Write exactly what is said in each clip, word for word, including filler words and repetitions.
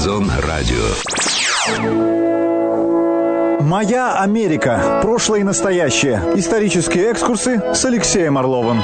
Розон Радио. «Моя Америка. Прошлое и настоящее». Исторические экскурсы с Алексеем Орловым.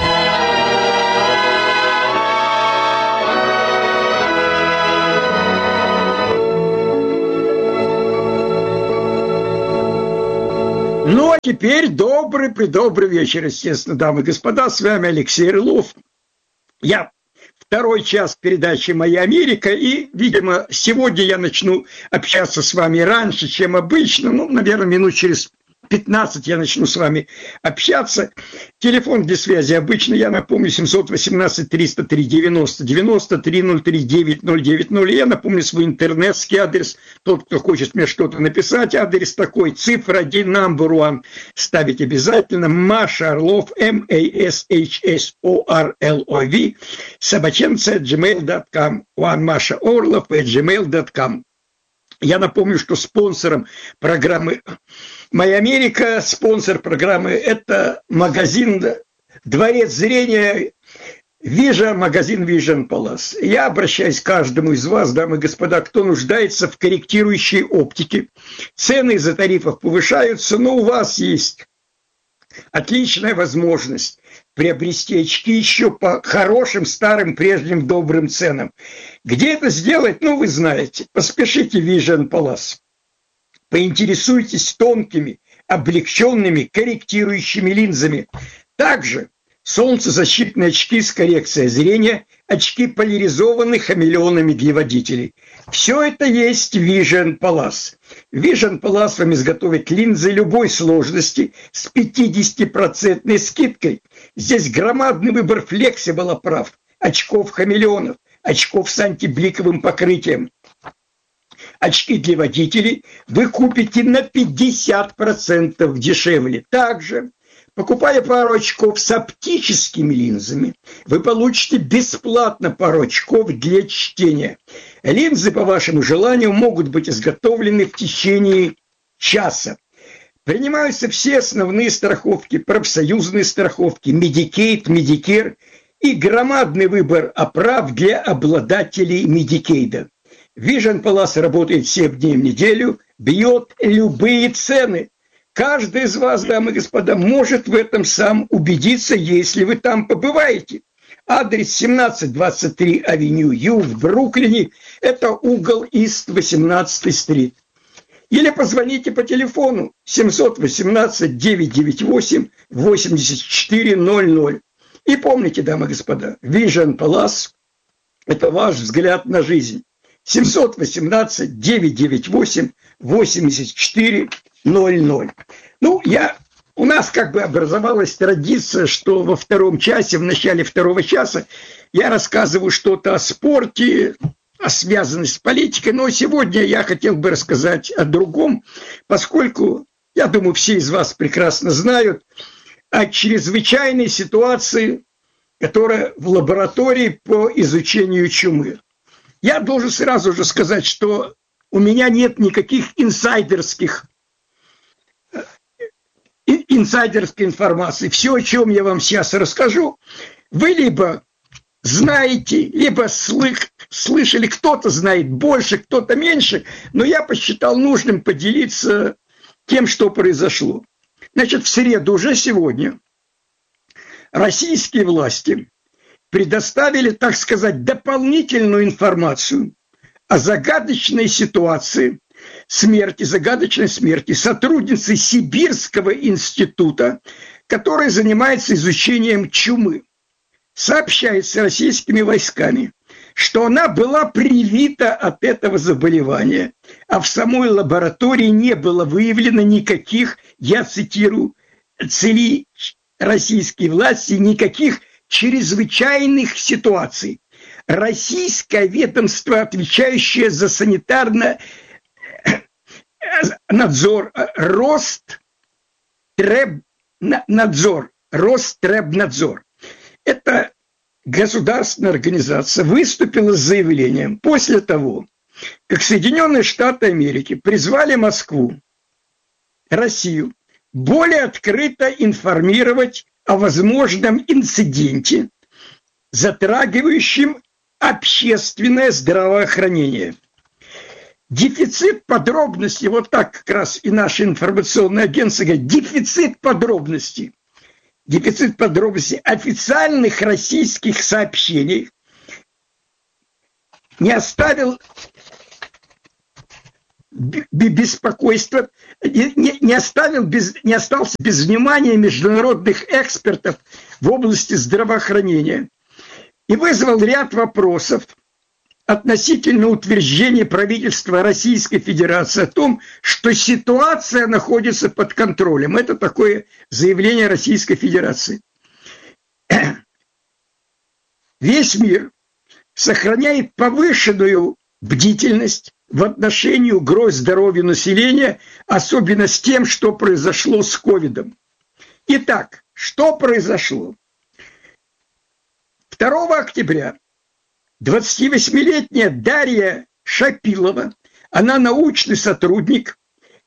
Ну, а теперь добрый-предобрый вечер, естественно, дамы и господа. С вами Алексей Орлов. Я второй час передачи «Моя Америка». И, видимо, сегодня я начну общаться с вами раньше, чем обычно. Ну, наверное, минут через пятнадцать я начну с вами общаться. Телефон для связи обычно, я напомню, семь один восемь триста три девяносто девяносто три ноль три девять ноль девять ноль. Я напомню свой интернетский адрес. Тот, кто хочет мне что-то написать, адрес такой: цифра один, number one. Ставить обязательно. Маша Орлов, эм эй эс эйч эс о ар эл о ви, собаченца джи мейл точка ком. One Маша Орлов, джи мейл точка ком. Я напомню, что спонсором программы «Моя Америка», спонсор программы – это магазин «Дворец зрения», Vision, магазин Vision Palace. Я обращаюсь к каждому из вас, дамы и господа, кто нуждается в корректирующей оптике. Цены из-за тарифов повышаются, но у вас есть отличная возможность приобрести очки еще по хорошим, старым, прежним добрым ценам. Где это сделать? Ну, вы знаете. Поспешите в Vision Palace. Поинтересуйтесь тонкими, облегченными, корректирующими линзами. Также солнцезащитные очки с коррекцией зрения, очки поляризованные хамелеонами для водителей. Все это есть в Vision Palace. В Vision Palace вам изготовят линзы любой сложности с пятидесятипроцентной скидкой. Здесь громадный выбор флексибл оправ, очков хамелеонов, очков с антибликовым покрытием. Очки для водителей вы купите на пятьдесят процентов дешевле. Также, покупая пару очков с оптическими линзами, вы получите бесплатно пару очков для чтения. Линзы, по вашему желанию, могут быть изготовлены в течение часа. Принимаются все основные страховки, профсоюзные страховки, Medicaid, Medicare и громадный выбор оправ для обладателей Medicaid. Vision Palace работает семь дней в неделю, бьет любые цены. Каждый из вас, дамы и господа, может в этом сам убедиться, если вы там побываете. Адрес семнадцать двадцать три Авеню Ю в Бруклине. Это угол Ист восемнадцатой стрит. Или позвоните по телефону семь один восемь девять девять восемь восемьдесят четыре ноль ноль. И помните, дамы и господа, Vision Palace – это ваш взгляд на жизнь. семь один восемь девять девять восемь восемьдесят четыре ноль ноль. Ну, я, у нас как бы образовалась традиция, что во втором часе, в начале второго часа я рассказываю что-то о спорте, о связанной с политикой, но сегодня я хотел бы рассказать о другом, поскольку, я думаю, все из вас прекрасно знают о чрезвычайной ситуации, которая в лаборатории по изучению чумы. Я должен сразу же сказать, что у меня нет никаких инсайдерских, инсайдерской информации. Все, о чем я вам сейчас расскажу, вы либо знаете, либо слых, слышали, кто-то знает больше, кто-то меньше, но я посчитал нужным поделиться тем, что произошло. Значит, в среду, уже сегодня, российские власти предоставили, так сказать, дополнительную информацию о загадочной ситуации смерти, загадочной смерти сотрудницы Сибирского института, которая занимается изучением чумы. Сообщается российскими войсками, что она была привита от этого заболевания, а в самой лаборатории не было выявлено никаких, я цитирую, целей российской власти, никаких чрезвычайных ситуаций. Российское ведомство, отвечающее за санитарный надзор, Ростребнадзор, Ростребнадзор. Эта государственная организация выступила с заявлением после того, как Соединенные Штаты Америки призвали Москву, Россию, более открыто информировать о возможном инциденте, затрагивающем общественное здравоохранение. Дефицит подробностей, вот так как раз и наше информационное агентство говорит, дефицит подробностей, дефицит подробностей официальных российских сообщений не оставил беспокойства, не, не, оставил без, не остался без внимания международных экспертов в области здравоохранения и вызвал ряд вопросов относительно утверждения правительства Российской Федерации о том, что ситуация находится под контролем. Это такое заявление Российской Федерации. Весь мир сохраняет повышенную бдительность в отношении угроз здоровью населения, особенно с тем, что произошло с ковидом. Итак, что произошло? второго октября двадцативосьмилетняя Дарья Шапилова, она научный сотрудник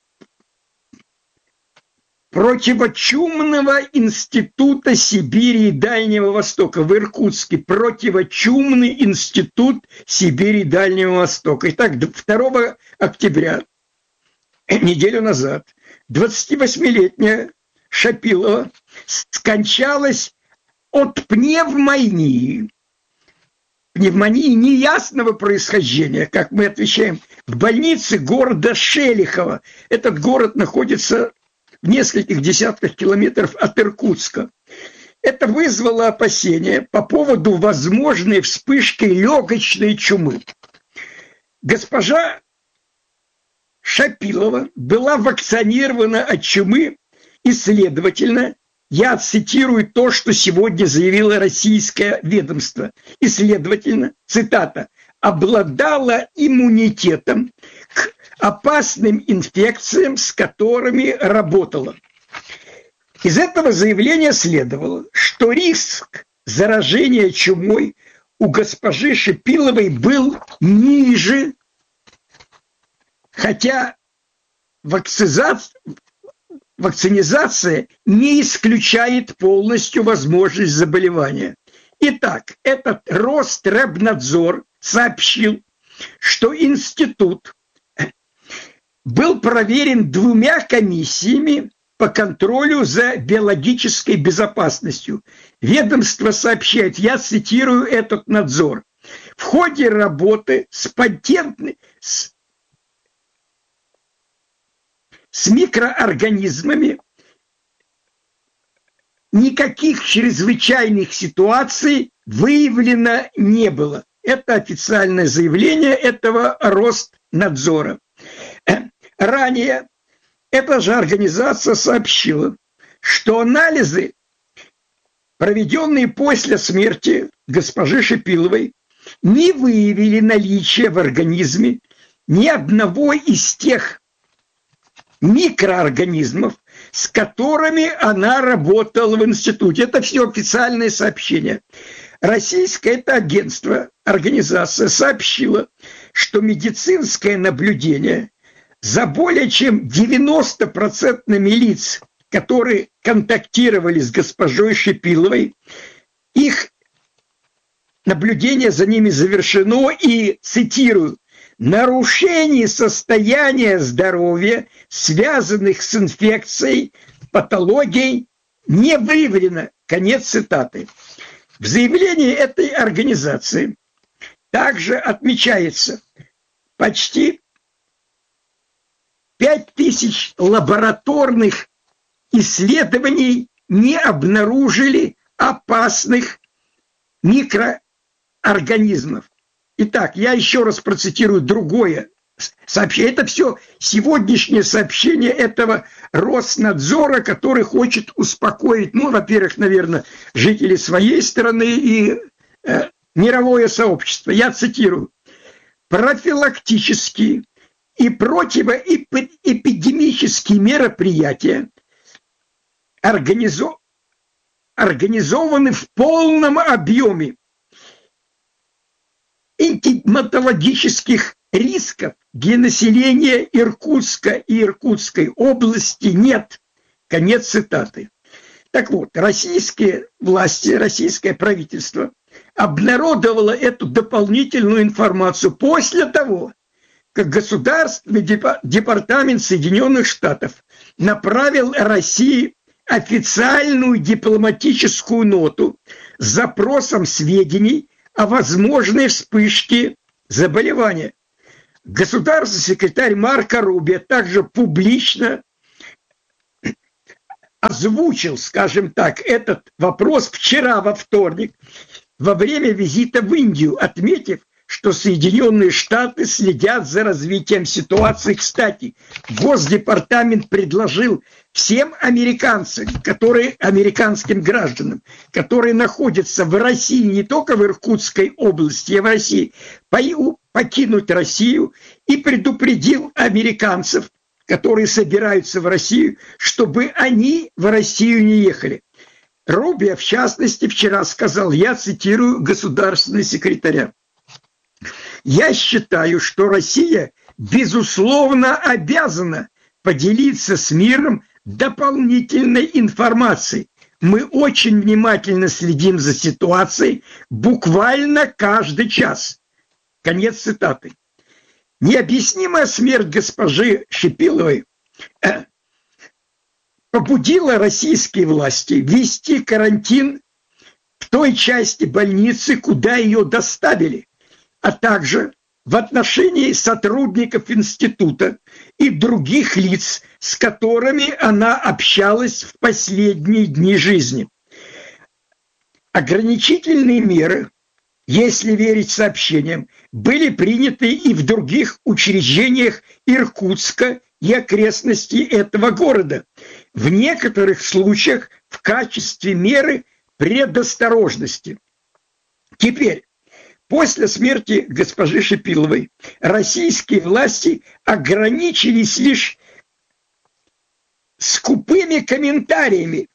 Противочумного института Сибири и Дальнего Востока в Иркутске. Противочумный институт Сибири и Дальнего Востока. Итак, второго октября, неделю назад, двадцативосьмилетняя Шапилова скончалась от пневмонии. Пневмонии неясного происхождения, как мы отвечаем, в больнице города Шелихово. Этот город находится в нескольких десятках километров от Иркутска. Это вызвало опасения по поводу возможной вспышки легочной чумы. Госпожа Шапилова была вакцинирована от чумы и, следовательно, я цитирую то, что сегодня заявило российское ведомство, и, следовательно, цитата, обладала иммунитетом к опасным инфекциям, с которыми работала. Из этого заявления следовало, что риск заражения чумой у госпожи Шапиловой был ниже, хотя вакцинация, вакцинизация не исключает полностью возможность заболевания. Итак, этот Роспотребнадзор сообщил, что институт был проверен двумя комиссиями по контролю за биологической безопасностью. Ведомство сообщает, я цитирую этот надзор, в ходе работы с патентной, с, с микроорганизмами никаких чрезвычайных ситуаций выявлено не было. Это официальное заявление этого Роспотребнадзора. Ранее эта же организация сообщила, что анализы, проведенные после смерти госпожи Шапиловой, не выявили наличие в организме ни одного из тех микроорганизмов, с которыми она работала в институте. Это все официальные сообщения. Российское это агентство, организация сообщила, что медицинское наблюдение за более чем девяносто процентов лиц, которые контактировали с госпожой Шапиловой, их наблюдение за ними завершено и, цитирую, нарушений состояния здоровья, связанных с инфекцией, патологией, не выявлено. Конец цитаты. В заявлении этой организации также отмечается, почти пять тысяч лабораторных исследований не обнаружили опасных микроорганизмов. Итак, я еще раз процитирую другое сообщение. Это все сегодняшнее сообщение этого Роснадзора, который хочет успокоить, ну, во-первых, наверное, жителей своей страны и э, мировое сообщество. Я цитирую. Профилактические и противоэпидемические мероприятия организо... организованы в полном объеме. Энтомологических рисков для населения Иркутска и Иркутской области нет. Конец цитаты. Так вот, российские власти, российское правительство обнародовало эту дополнительную информацию после того, как Государственный департамент Соединенных Штатов направил России официальную дипломатическую ноту с запросом сведений о возможной вспышке заболевания. Государственный секретарь Марко Рубио также публично озвучил, скажем так, этот вопрос вчера, во вторник, во время визита в Индию, отметив, что Соединенные Штаты следят за развитием ситуации. Кстати, Госдепартамент предложил всем американцам, которые, американским гражданам, которые находятся в России, не только в Иркутской области, а в России, покинуть Россию, и предупредил американцев, которые собираются в Россию, чтобы они в Россию не ехали. Рубио, в частности, вчера сказал, я цитирую государственного секретаря: «Я считаю, что Россия, безусловно, обязана поделиться с миром дополнительной информацией. Мы очень внимательно следим за ситуацией буквально каждый час». Конец цитаты. Необъяснимая смерть госпожи Шипиловой э, побудила российские власти ввести карантин в той части больницы, куда ее доставили, а также в отношении сотрудников института и других лиц, с которыми она общалась в последние дни жизни. Ограничительные меры, если верить сообщениям, были приняты и в других учреждениях Иркутска и окрестностей этого города, в некоторых случаях в качестве меры предосторожности. Теперь, после смерти госпожи Шипиловой, российские власти ограничились лишь скупыми комментариями,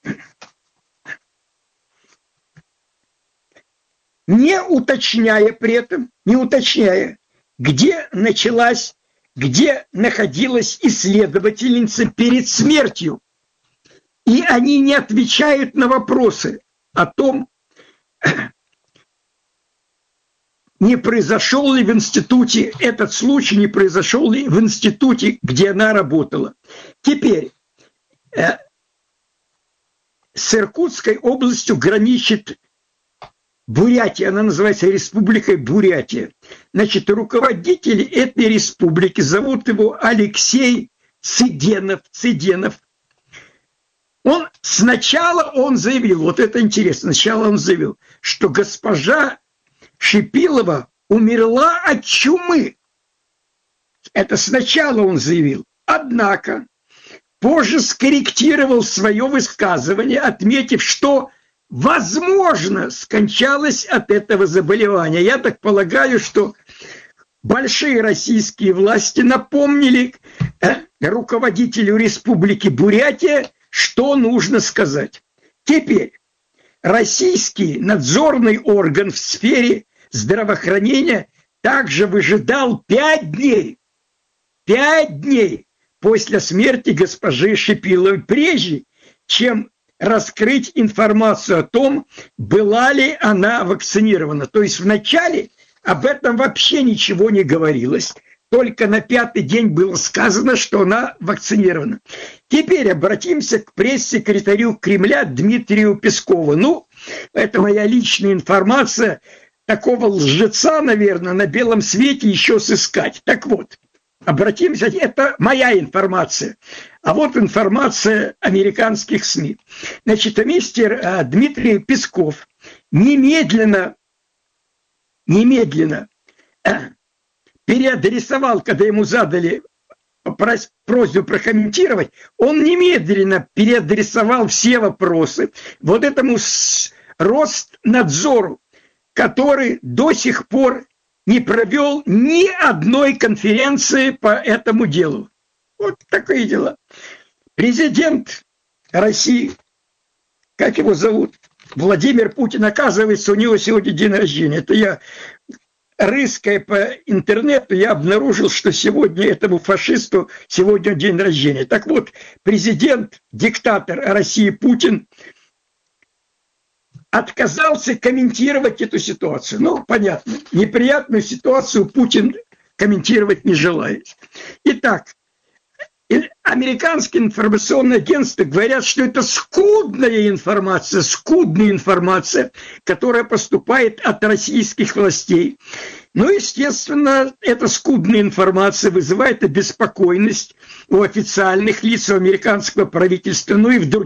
не уточняя при этом, не уточняя, где началась, где находилась исследовательница перед смертью. И они не отвечают на вопросы о том, не произошел ли в институте этот случай, не произошел ли в институте, где она работала. Теперь э, с Иркутской областью граничит Бурятия, она называется Республикой Бурятия. Значит, руководитель этой республики, зовут его Алексей Цыденов, Цыденов. Он сначала он заявил, вот это интересно, сначала он заявил, что госпожа Шипилова умерла от чумы. Это сначала он заявил. Однако позже скорректировал свое высказывание, отметив, что возможно скончалась от этого заболевания. Я так полагаю, что большие российские власти напомнили э, руководителю Республики Бурятия, что нужно сказать. Теперь российский надзорный орган в сфере здравоохранения также выжидал пять дней, пять дней после смерти госпожи Шипиловой, прежде чем раскрыть информацию о том, была ли она вакцинирована. То есть вначале об этом вообще ничего не говорилось, только на пятый день было сказано, что она вакцинирована. Теперь обратимся к пресс-секретарю Кремля Дмитрию Пескову. Ну, это моя личная информация. Такого лжеца, наверное, на белом свете еще сыскать. Так вот, обратимся, это моя информация. А вот информация американских СМИ. Значит, мистер Дмитрий Песков немедленно, немедленно переадресовал, когда ему задали просьбу прокомментировать, он немедленно переадресовал все вопросы вот этому Роснадзору, который до сих пор не провел ни одной конференции по этому делу. Вот такие дела. Президент России, как его зовут, Владимир Путин, оказывается, у него сегодня день рождения. Это я, рыская по интернету, я обнаружил, что сегодня этому фашисту сегодня день рождения. Так вот, президент, диктатор России Путин отказался комментировать эту ситуацию. Ну, понятно, неприятную ситуацию Путин комментировать не желает. Итак, американские информационные агентства говорят, что это скудная информация, скудная информация, которая поступает от российских властей. Ну, естественно, эта скудная информация вызывает обеспокоенность у официальных лиц, у американского правительства, ну и в других